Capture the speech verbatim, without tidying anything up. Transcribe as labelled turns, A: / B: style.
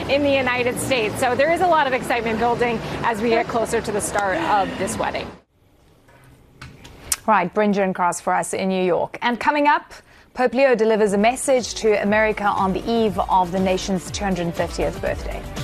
A: in the United States. So there is a lot of excitement building as we get closer to the start of this wedding.
B: Right, Bryn Gichengrasst for us in New York. And coming up, Pope Leo delivers a message to America on the eve of the nation's two hundred fiftieth birthday.